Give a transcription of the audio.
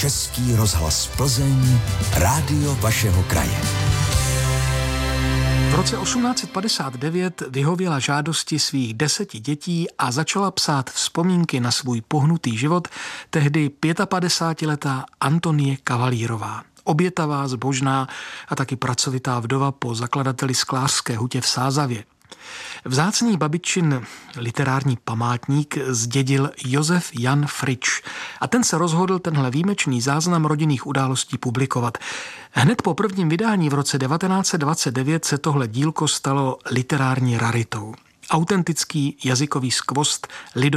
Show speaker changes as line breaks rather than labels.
Český rozhlas Plzeň, rádio vašeho kraje.
V roce 1859 vyhověla žádosti svých 10 dětí a začala psát vzpomínky na svůj pohnutý život tehdy 55letá Antonie Kavalírová. Obětavá, zbožná a taky pracovitá vdova po zakladateli sklářské hutě v Sázavě. Vzácný babičin literární památník zdědil Josef Jan Frič a ten se rozhodl tenhle výjimečný záznam rodinných událostí publikovat. Hned po prvním vydání v roce 1929 se tohle dílko stalo literární raritou. Autentický jazykový skvost lidové